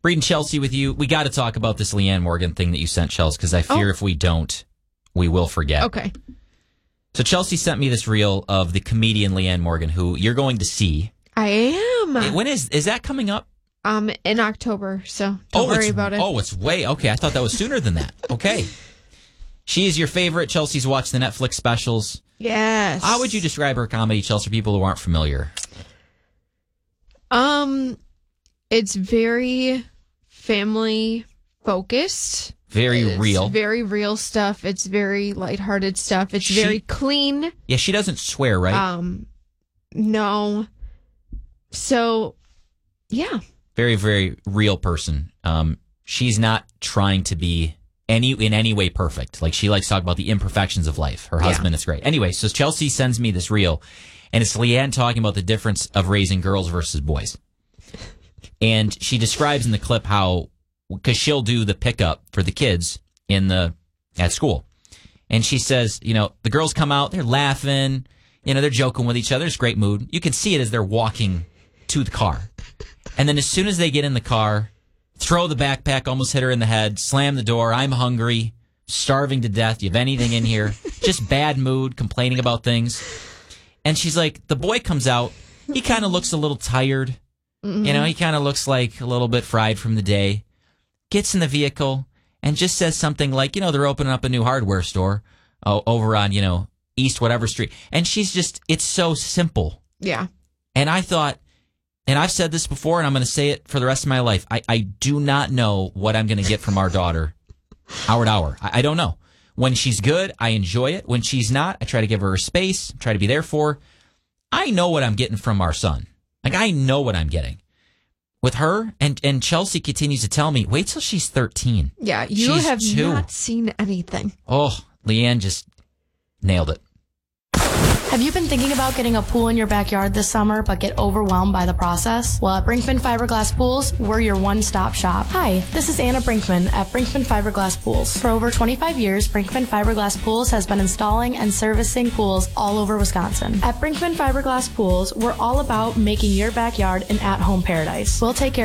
Reading Chelsea with you. We got to talk about this Leanne Morgan thing that you sent, Chelsea, because I fear if we don't, we will forget. Okay. So Chelsea sent me this reel of the comedian Leanne Morgan, who you're going to see. I am. When is that coming up? In October, so don't worry about it. Oh, it's way... Okay, I thought that was sooner than that. Okay. She is your favorite. Chelsea's watched the Netflix specials. Yes. How would you describe her comedy, Chelsea, for people who aren't familiar? It's very family focused. Very real. It's very real stuff. It's very lighthearted stuff. It's very clean. Yeah, she doesn't swear, right? No. So, yeah. Very, very real person. She's not trying to be in any way perfect. Like, she likes to talk about the imperfections of life. Her husband is great. Anyway, so Chelsea sends me this reel, and it's Leanne talking about the difference of raising girls versus boys. And she describes in the clip how, because she'll do the pickup for the kids at school. And she says, the girls come out, they're laughing, they're joking with each other. It's great mood. You can see it as they're walking to the car. And then as soon as they get in the car, throw the backpack, almost hit her in the head, slam the door. I'm hungry, starving to death. Do you have anything in here? Just bad mood, complaining about things. And she's like, the boy comes out. He kind of looks a little tired. Mm-hmm. He kind of looks like a little bit fried from the day. Gets in the vehicle and just says something like, they're opening up a new hardware store over on, East whatever street. And she's just, it's so simple. Yeah. And I thought, and I've said this before, and I'm going to say it for the rest of my life. I do not know what I'm going to get from our daughter hour to hour. I don't know. When she's good, I enjoy it. When she's not, I try to give her space, try to be there for her. I know what I'm getting from our son. Like, I know what I'm getting. With her, and Chelsea continues to tell me, wait till she's 13. Yeah, she's have 2. Not seen anything. Oh, Leanne just nailed it. Have you been thinking about getting a pool in your backyard this summer but get overwhelmed by the process? Well, at Brinkman Fiberglass Pools, we're your one-stop shop. Hi, this is Anna Brinkman at Brinkman Fiberglass Pools. For over 25 years, Brinkman Fiberglass Pools has been installing and servicing pools all over Wisconsin. At Brinkman Fiberglass Pools, we're all about making your backyard an at-home paradise. We'll take care